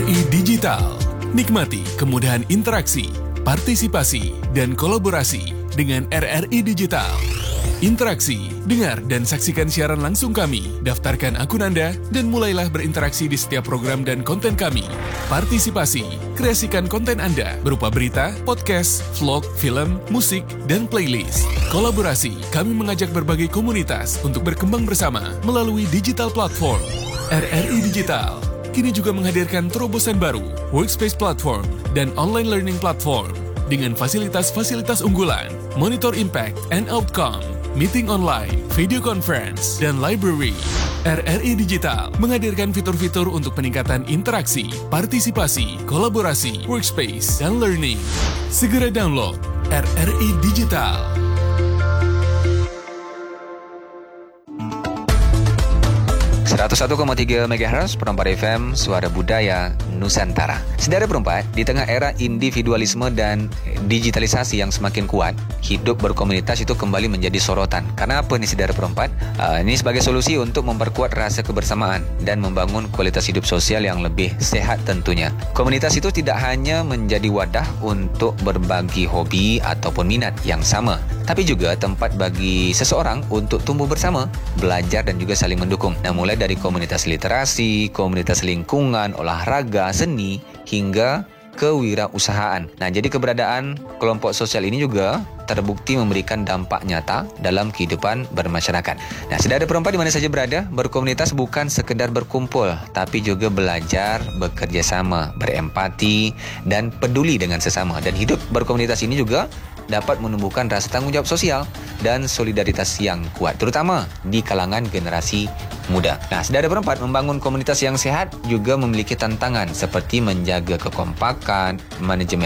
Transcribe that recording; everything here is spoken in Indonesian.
RRI Digital. Nikmati kemudahan interaksi, partisipasi, dan kolaborasi dengan RRI Digital. Interaksi, dengar dan saksikan siaran langsung kami, daftarkan akun Anda, dan mulailah berinteraksi di setiap program dan konten kami. Partisipasi, kreasikan konten Anda berupa berita, podcast, vlog, film, musik, dan playlist. Kolaborasi, kami mengajak berbagai komunitas untuk berkembang bersama melalui digital platform. RRI Digital kini juga menghadirkan terobosan baru, workspace platform, dan online learning platform dengan fasilitas-fasilitas unggulan, monitor impact and outcome, meeting online, video conference, dan library. RRI Digital menghadirkan fitur-fitur untuk peningkatan interaksi, partisipasi, kolaborasi, workspace, dan learning. Segera download RRI Digital. 101,3 MHz Perempat FM, Suara Budaya Nusantara. Saudara Perempat, di tengah era individualisme dan digitalisasi yang semakin kuat, hidup berkomunitas itu kembali menjadi sorotan. Karena apa nih Saudara Perempat? Ini sebagai solusi untuk memperkuat rasa kebersamaan dan membangun kualitas hidup sosial yang lebih sehat tentunya. Komunitas itu tidak hanya menjadi wadah untuk berbagi hobi ataupun minat yang sama, tapi juga tempat bagi seseorang untuk tumbuh bersama, belajar dan juga saling mendukung. Nah, mulai dari komunitas literasi, komunitas lingkungan, olahraga, seni, hingga kewirausahaan. Nah, jadi keberadaan kelompok sosial ini juga terbukti memberikan dampak nyata dalam kehidupan bermasyarakat. Nah, saudara Perempat di mana saja berada, berkomunitas bukan sekedar berkumpul, tapi juga belajar, bekerja sama, berempati, dan peduli dengan sesama. Dan hidup berkomunitas ini juga dapat menumbuhkan rasa tanggung jawab sosial dan solidaritas yang kuat, terutama di kalangan generasi muda. Nah, saudara Perempat, membangun komunitas yang sehat juga memiliki tantangan seperti menjaga kekompakan, manajemen